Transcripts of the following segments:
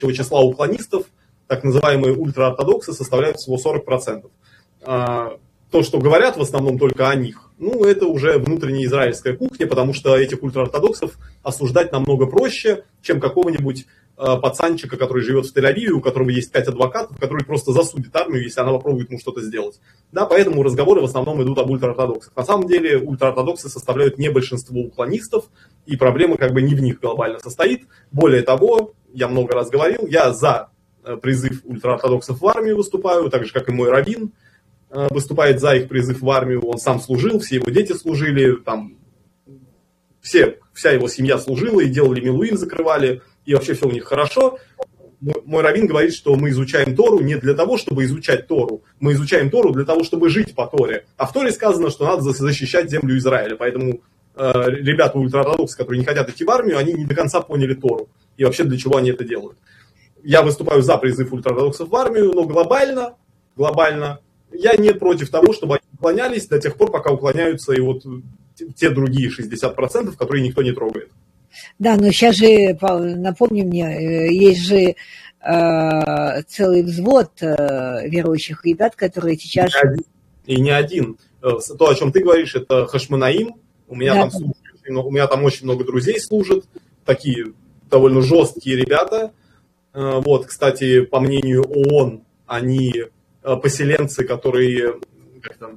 числа уклонистов, так называемые ультраортодоксы, составляют всего 40%. То, что говорят в основном только о них, ну, это уже внутренняя израильская кухня, потому что этих ультраортодоксов осуждать намного проще, чем какого-нибудь пацанчика, который живет в Тель-Авиве, у которого есть 5 адвокатов, который просто засудит армию, если она попробует ему что-то сделать. Да, поэтому разговоры в основном идут об ультраортодоксах. На самом деле ультраортодоксы составляют не большинство уклонистов, и проблема как бы не в них глобально состоит. Более того, я много раз говорил, я за призыв ультраортодоксов в армию выступаю, так же, как и мой раввин выступает за их призыв в армию. Он сам служил, все его дети служили, там, вся его семья служила и делали милуим, закрывали, и вообще все у них хорошо. Мой раввин говорит, что мы изучаем Тору не для того, чтобы изучать Тору, мы изучаем Тору для того, чтобы жить по Торе. А в Торе сказано, что надо защищать землю Израиля, поэтому ребята ультраортодоксы, которые не хотят идти в армию, они не до конца поняли Тору и вообще для чего они это делают. Я выступаю за призыв ультраортодоксов в армию, но глобально я не против того, чтобы они уклонялись до тех пор, пока уклоняются и вот те другие 60%, которые никто не трогает. Да, но сейчас же, напомни мне, есть же целый взвод верующих ребят, которые сейчас... И не один. То, о чем ты говоришь, это хашмонаим. У меня там очень много друзей служат, такие довольно жесткие ребята. Вот, кстати, по мнению ООН, они поселенцы, которые... Как там,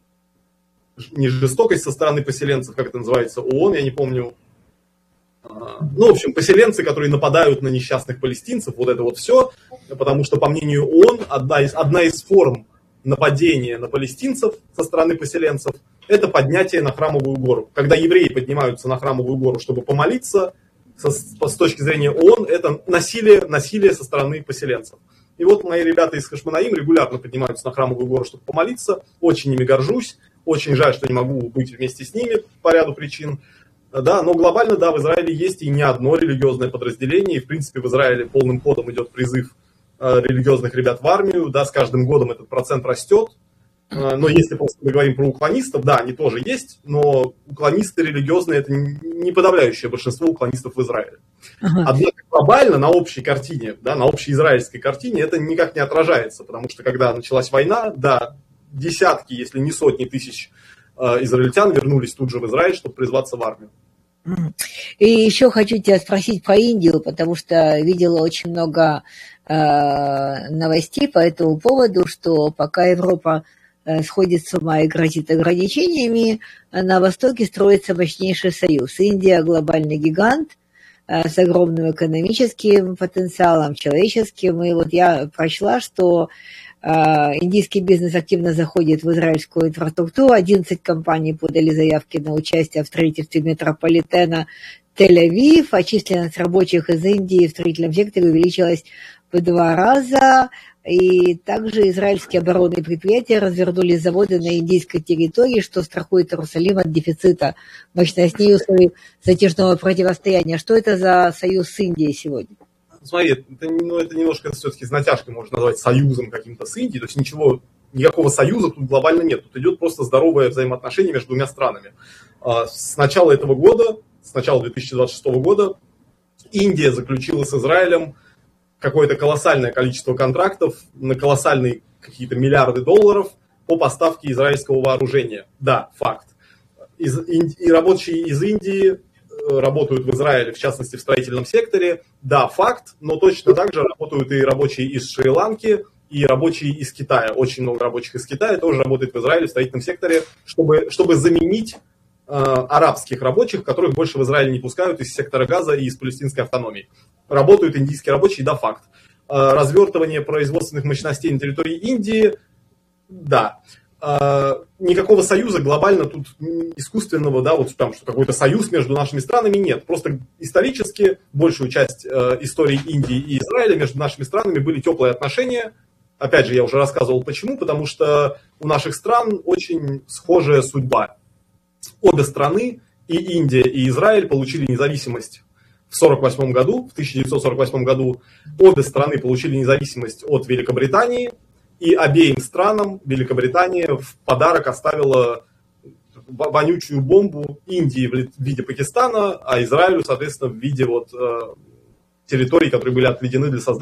не жестокость со стороны поселенцев, как это называется, ООН, я не помню. Ну, в общем, поселенцы, которые нападают на несчастных палестинцев, вот это вот все, потому что, по мнению ООН, одна из форм нападения на палестинцев со стороны поселенцев – это поднятие на Храмовую гору. Когда евреи поднимаются на Храмовую гору, чтобы помолиться, с точки зрения ООН, это насилие со стороны поселенцев. И вот мои ребята из Хашмонаим регулярно поднимаются на Храмовую гору, чтобы помолиться. Очень ими горжусь. Очень жаль, что не могу быть вместе с ними по ряду причин. Да, но глобально, да, в Израиле есть и не одно религиозное подразделение. И, в принципе, в Израиле полным ходом идет призыв религиозных ребят в армию. Да, с каждым годом этот процент растет. Но если просто мы говорим про уклонистов, да, они тоже есть, но уклонисты религиозные – это не подавляющее большинство уклонистов в Израиле. Однако глобально на общей картине, да, на общей израильской картине это никак не отражается, потому что когда началась война, да, десятки, если не сотни тысяч израильтян вернулись тут же в Израиль, чтобы призваться в армию. И еще хочу тебя спросить про Индию, потому что видела очень много новостей по этому поводу, что пока Европа сходит с ума и грозит ограничениями, на Востоке строится мощнейший союз. Индия – глобальный гигант с огромным экономическим потенциалом, человеческим. И вот я прочла, что индийский бизнес активно заходит в израильскую инфраструктуру. 11 компаний подали заявки на участие в строительстве метрополитена Тель-Авив, а численность рабочих из Индии в строительном секторе увеличилась в 2 раза. И также израильские оборонные предприятия развернули заводы на индийской территории, что страхует Иерусалим от дефицита мощностей условий затяжного противостояния. Что это за союз с Индией сегодня? Смотри, это немножко все-таки с натяжкой можно назвать союзом каким-то с Индией. То есть никакого союза тут глобально нет. Тут идет просто здоровое взаимоотношение между двумя странами. С начала этого года, с начала 2026 года, Индия заключила с Израилем какое-то колоссальное количество контрактов на колоссальные какие-то миллиарды долларов по поставке израильского вооружения. Да, факт. И рабочие из Индии работают в Израиле, в частности в строительном секторе. Да, факт, но точно так же работают и рабочие из Шри-Ланки, и рабочие из Китая. Очень много рабочих из Китая тоже работает в Израиле в строительном секторе, чтобы заменить арабских рабочих, которых больше в Израиле не пускают из сектора Газа и из палестинской автономии. Работают индийские рабочие, да, факт. Развертывание производственных мощностей на территории Индии, да. Никакого союза глобально тут искусственного, да, вот там, что какой-то союз между нашими странами нет. Просто исторически большую часть истории Индии и Израиля между нашими странами были теплые отношения. Опять же, я уже рассказывал почему, потому что у наших стран очень схожая судьба. Обе страны, и Индия, и Израиль, получили независимость в 1948 году, в 1948 году. Обе страны получили независимость от Великобритании, и обеим странам Великобритания в подарок оставила вонючую бомбу Индии в виде Пакистана, а Израилю, соответственно, в виде вот территорий, которые были отведены для создания